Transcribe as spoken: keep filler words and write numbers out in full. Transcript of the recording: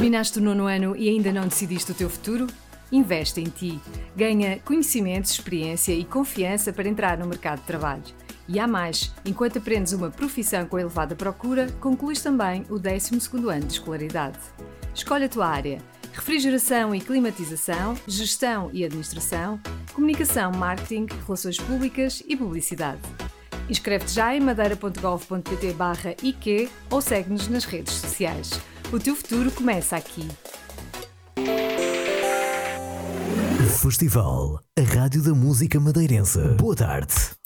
Terminaste o nono ano e ainda não decidiste o teu futuro? Investe em ti. Ganha conhecimentos, experiência e confiança para entrar no mercado de trabalho. E há mais, enquanto aprendes uma profissão com elevada procura, concluís também o décimo segundo ano de escolaridade. Escolhe a tua área: refrigeração e climatização, gestão e administração, comunicação, marketing, relações públicas e publicidade. Inscreve-te já em madeira ponto gov ponto pt barra I Q ou segue-nos nas redes sociais. O teu futuro começa aqui. Festival, a rádio da música madeirense. Boa tarde.